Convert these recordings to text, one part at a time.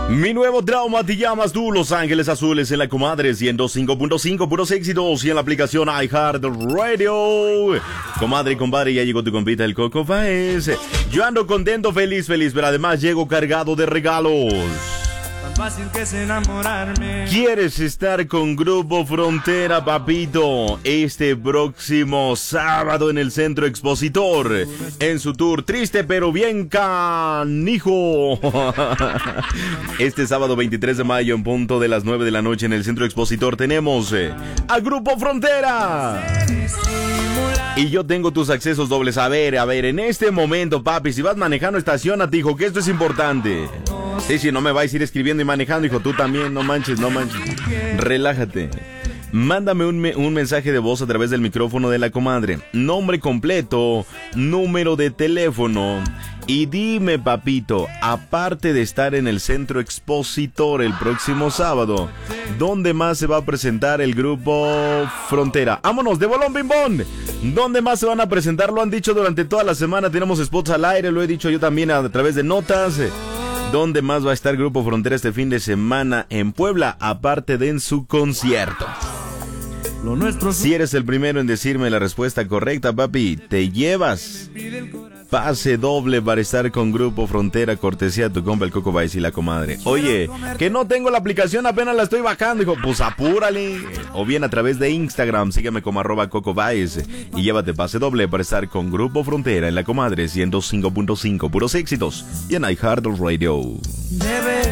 Mi nuevo trauma te llamas tú, Los Ángeles Azules en la Comadre 105.5, puros éxitos y en la aplicación iHeartRadio. Comadre y compadre, ya llegó tu compita el Coco Baez. Yo ando contento, feliz, pero además llego cargado de regalos. Fácil que es enamorarme. ¿Quieres estar con Grupo Frontera, papito? Este próximo sábado en el Centro Expositor, en su tour Triste pero bien canijo. Este sábado 23 de mayo en punto de las 9 de la noche en el Centro Expositor tenemos a Grupo Frontera. Y yo tengo tus accesos dobles. A ver, en este momento, papi, si vas manejando, estaciónate, hijo, que esto es importante. Sí, no me vais a ir escribiendo y manejando, hijo, tú también, no manches. Relájate. Mándame un mensaje de voz a través del micrófono de la comadre. Nombre completo, número de teléfono. Y dime, papito, aparte de estar en el Centro Expositor el próximo sábado, ¿dónde más se va a presentar el Grupo Frontera? ¡Vámonos, de bolón bimbón! ¿Dónde más se van a presentar? Lo han dicho durante toda la semana, tenemos spots al aire, lo he dicho yo también a través de notas. ¿Dónde más va a estar Grupo Frontera este fin de semana en Puebla, aparte de en su concierto? Si eres el primero en decirme la respuesta correcta, papi, te llevas pase doble para estar con Grupo Frontera, cortesía de tu compa el Coco Baez y la comadre. Oye, que no tengo la aplicación, apenas la estoy bajando, hijo, pues apúrale. O bien a través de Instagram, sígueme como @Coco Baez y llévate pase doble para estar con Grupo Frontera en la comadre 105.5, puros éxitos y en iHeartRadio.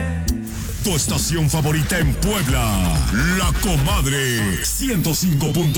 Tu estación favorita en Puebla, La Comadre 105.5.